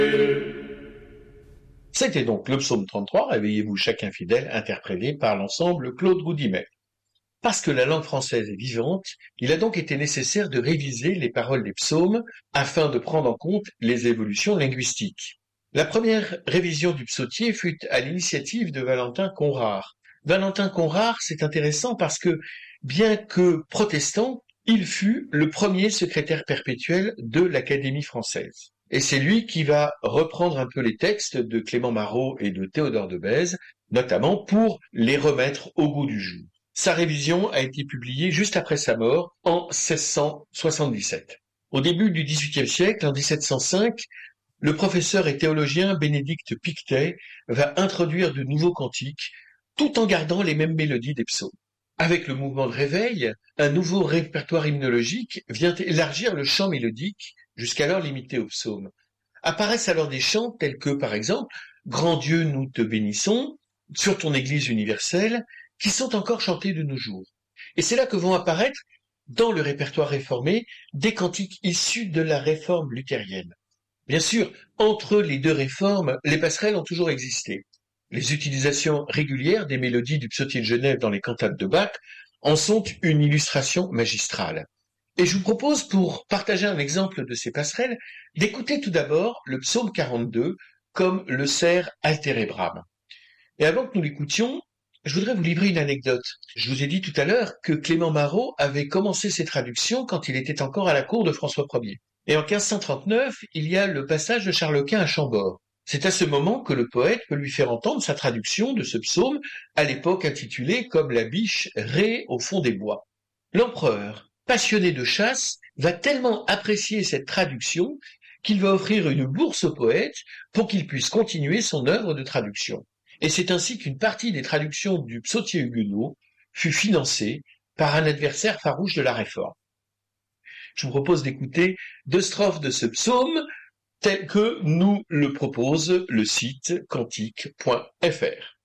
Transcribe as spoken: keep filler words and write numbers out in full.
C'était donc le psaume trente-trois, Réveillez-vous chacun fidèle, interprété par l'ensemble Claude Goudimet. Parce que la langue française est vivante, il a donc été nécessaire de réviser les paroles des psaumes afin de prendre en compte les évolutions linguistiques. La première révision du psautier fut à l'initiative de Valentin Conrart. Valentin Conrart, c'est intéressant parce que, bien que protestant, il fut le premier secrétaire perpétuel de l'Académie française. Et c'est lui qui va reprendre un peu les textes de Clément Marot et de Théodore de Bèze, notamment pour les remettre au goût du jour. Sa révision a été publiée juste après sa mort, en seize cent soixante-dix-sept. Au début du dix-huitième siècle, en dix-sept cent cinq, le professeur et théologien Bénédicte Pictet va introduire de nouveaux cantiques, tout en gardant les mêmes mélodies des psaumes. Avec le mouvement de réveil, un nouveau répertoire hymnologique vient élargir le chant mélodique, jusqu'alors limité aux psaumes. Apparaissent alors des chants tels que, par exemple, « Grand Dieu, nous te bénissons » sur ton Église universelle, qui sont encore chantés de nos jours. Et c'est là que vont apparaître, dans le répertoire réformé, des cantiques issus de la réforme luthérienne. Bien sûr, entre les deux réformes, les passerelles ont toujours existé. Les utilisations régulières des mélodies du psautier de Genève dans les cantates de Bach en sont une illustration magistrale. Et je vous propose, pour partager un exemple de ces passerelles, d'écouter tout d'abord le psaume quarante-deux, comme le sert Altérébrame. Et avant que nous l'écoutions, je voudrais vous livrer une anecdote. Je vous ai dit tout à l'heure que Clément Marot avait commencé ses traductions quand il était encore à la cour de François Ier. Et en quinze cent trente-neuf, il y a le passage de Charles Quint à Chambord. C'est à ce moment que le poète peut lui faire entendre sa traduction de ce psaume, à l'époque intitulé comme la biche rée au fond des bois. L'empereur, passionné de chasse, va tellement apprécier cette traduction qu'il va offrir une bourse au poète pour qu'il puisse continuer son œuvre de traduction. Et c'est ainsi qu'une partie des traductions du psautier huguenot fut financée par un adversaire farouche de la Réforme. Je vous propose d'écouter deux strophes de ce psaume tel que nous le propose le site cantique point f r.